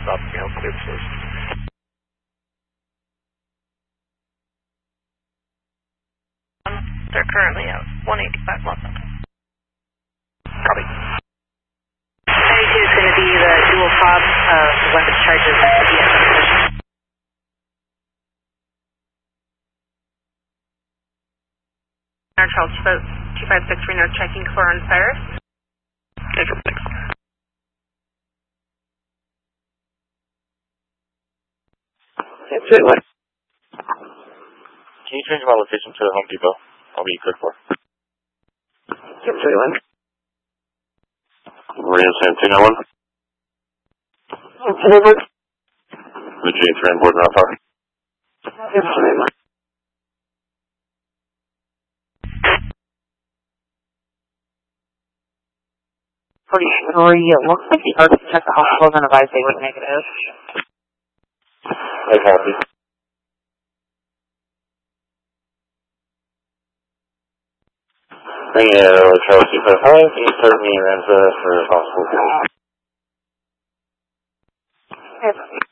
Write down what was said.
stop, clear the source. They're currently at 185 Los Santos. Copy. 92 is going to be the dual fob of weapons charges at the BS position. Charles 256 Reno checking for on Cyrus. Take it, thanks. Can you change my location to Home Depot? I'll be quick for. Yep, 31. Marina Santino 1. Delivered. The G3 on board now, far. Yep, 31. Pretty sure it looks like the Arts checked the hospitals and advised they were negative. I copy. Bring it over Charles 255. Can you start me in Ramsey for possible? Yes.